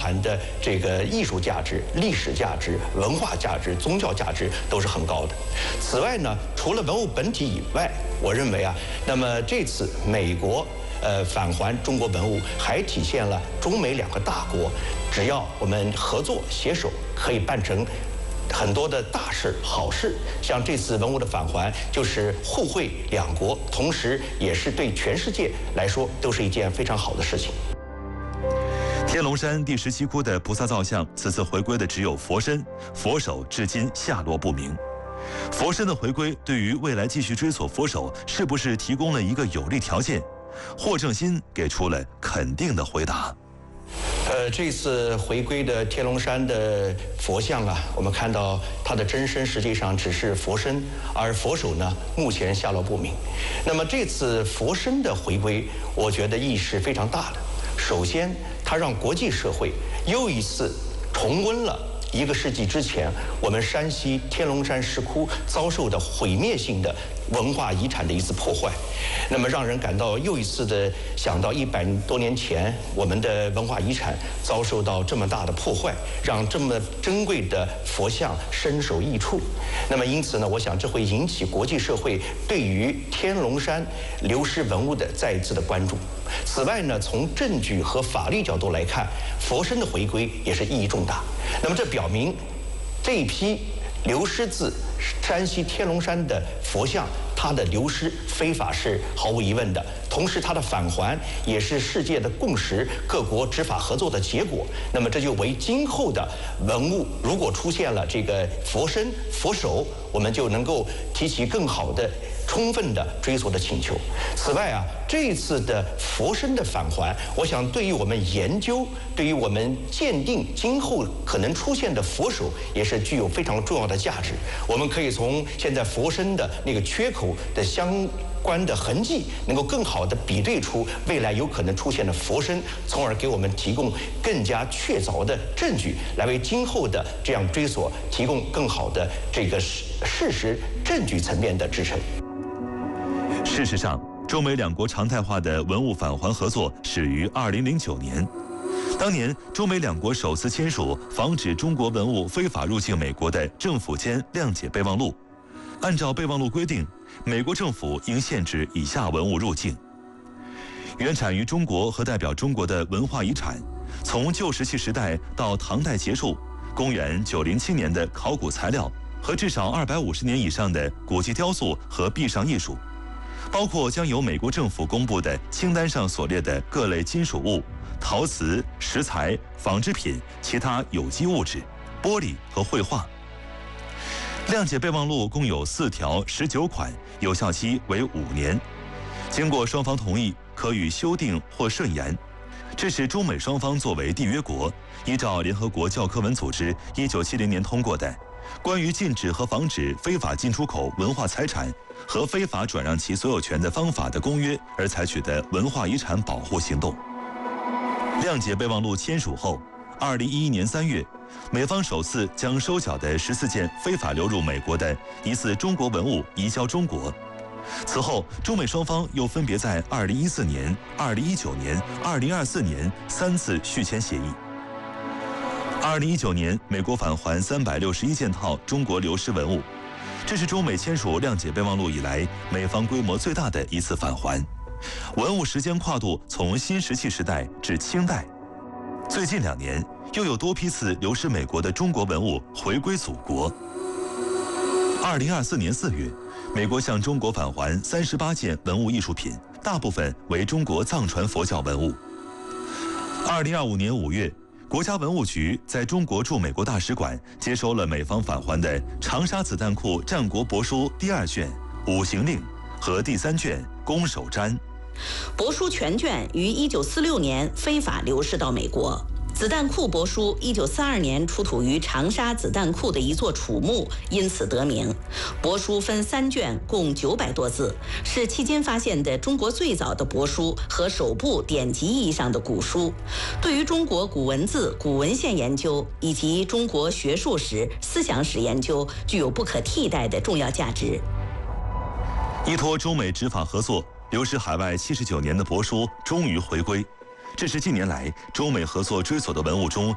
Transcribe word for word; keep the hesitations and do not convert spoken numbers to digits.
含的这个艺术价值、历史价值、文化价值、宗教价值都是很高的。此外呢，除了文物本体以外，我认为啊，那么这次美国呃返还中国文物，还体现了中美两个大国，只要我们合作携手，可以办成很多的大事好事。像这次文物的返还，就是互惠两国，同时也是对全世界来说都是一件非常好的事情。 天龙山第十七窟的菩萨造像，此次回归的只有佛身，佛手至今下落不明。佛身的回归，对于未来继续追索佛手，是不是提供了一个有利条件？霍正新给出了肯定的回答。 呃，这次回归的天龙山的佛像啊，我们看到它的真身实际上只是佛身，而佛手呢，目前下落不明。那么这次佛身的回归，我觉得意义是非常大的。首先，它让国际社会又一次重温了一个世纪之前我们山西天龙山石窟遭受的毁灭性的文化遗产的一次破坏，那么让人感到又一次的想到一百多年前我们的文化遗产遭受到这么大的破坏，让这么珍贵的佛像身首异处。那么因此呢，我想这会引起国际社会对于天龙山流失文物的再一次的关注。此外呢，从证据和法律角度来看，佛身的回归也是意义重大。那么这表明这一批流失自山西天龙山的佛像，它的流失非法是毫无疑问的，同时它的返还也是世界的共识，各国执法合作的结果。那么这就为今后的文物如果出现了这个佛身、佛手，我们就能够提起更好的充分的追索的请求。此外啊，这一次的佛身的返还，我想对于我们研究，对于我们鉴定今后可能出现的佛手，也是具有非常重要的价值。我们可以从现在佛身的那个缺口的相关的痕迹，能够更好的比对出未来有可能出现的佛身，从而给我们提供更加确凿的证据，来为今后的这样追索提供更好的这个事实证据层面的支撑。 事实上，中美两国常态化的文物返还合作始于二零零九年。当年，中美两国首次签署防止中国文物非法入境美国的政府间谅解备忘录。按照备忘录规定，美国政府应限制以下文物入境：原产于中国和代表中国的文化遗产，从旧石器时代到唐代结束，公元九零七年的考古材料和至少二百五十年以上的古籍雕塑和壁上艺术。包括将由美国政府公布的清单上所列的各类金属物、陶瓷、石材、纺织品、其他有机物质、玻璃和绘画。谅解备忘录共有四条十九款，有效期为五年。经过双方同意，可予修订或顺延。这是中美双方作为缔约国，依照联合国教科文组织一九七零年通过的关于禁止和防止非法进出口文化财产和非法转让其所有权的方法的公约而采取的文化遗产保护行动。谅解备忘录签署后，二零一一年三月，美方首次将收缴的十四件非法流入美国的疑似中国文物移交中国。此后，中美双方又分别在二零一四年、二零一九年、二零二四年三次续签协议。二零一九年，美国返还三百六十一件套中国流失文物，这是中美签署谅解备忘录以来美方规模最大的一次返还。文物时间跨度从新石器时代至清代。最近两年，又有多批次流失美国的中国文物回归祖国。二零二四年四月，美国向中国返还三十八件文物艺术品，大部分为中国藏传佛教文物。二零二五年五月，国家文物局在中国驻美国大使馆接收了美方返还的长沙子弹库战国帛书第二卷《五行令》和第三卷《攻守瞻》。 帛书全卷于一九四六年非法流失到美国。子弹库帛书一九四二年出土于长沙子弹库的一座楚墓，因此得名。帛书分三卷，共九百多字，是迄今发现的中国最早的帛书和首部典籍意义上的古书，对于中国古文字、古文献研究以及中国学术史、思想史研究具有不可替代的重要价值。 依托中美执法合作，流失海外七十九年的帛书终于回归。这是近年来中美合作追索的文物中